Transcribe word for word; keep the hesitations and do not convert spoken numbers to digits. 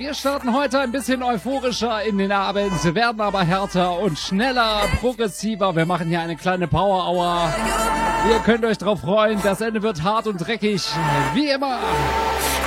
Wir starten heute ein bisschen euphorischer in den Abend, werden aber härter und schneller, progressiver. Wir machen hier eine kleine Power Hour. Ihr könnt euch drauf freuen, das Ende wird hart und dreckig, wie immer.